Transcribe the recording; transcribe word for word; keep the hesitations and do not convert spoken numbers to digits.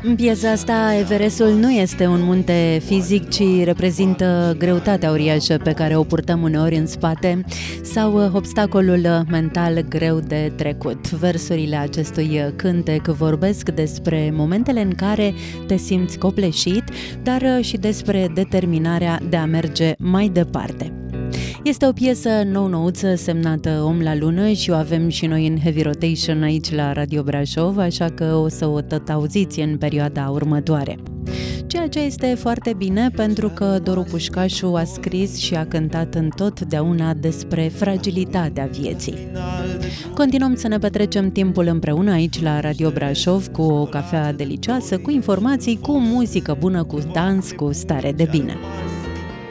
În piesa asta, Everestul nu este un munte fizic, ci reprezintă greutatea uriașă pe care o purtăm uneori în spate sau obstacolul mental greu de trecut. Versurile acestui cântec vorbesc despre momentele în care te simți copleșit, dar și despre determinarea de a merge mai departe. Este o piesă nou-nouță semnată Om la Lună și o avem și noi în Heavy Rotation aici la Radio Brașov, așa că o să o tot auziți în perioada următoare. Ceea ce este foarte bine pentru că Doru Pușcașu a scris și a cântat întotdeauna despre fragilitatea vieții. Continuăm să ne petrecem timpul împreună aici la Radio Brașov cu o cafea delicioasă, cu informații, cu muzică bună, cu dans, cu stare de bine.